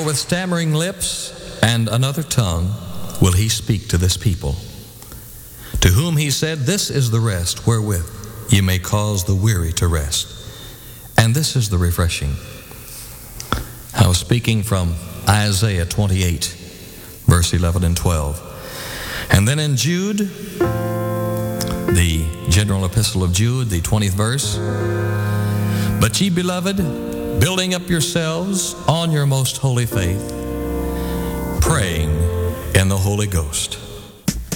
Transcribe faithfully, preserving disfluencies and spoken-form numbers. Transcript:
For with stammering lips and another tongue will he speak to this people, to whom he said, this is the rest wherewith ye may cause the weary to rest, and this is the refreshing. I was speaking from Isaiah twenty-eight, verse eleven and twelve. And then in Jude, the general epistle of Jude, the twentieth verse, but ye beloved, building up yourselves on your most holy faith, praying in the Holy Ghost.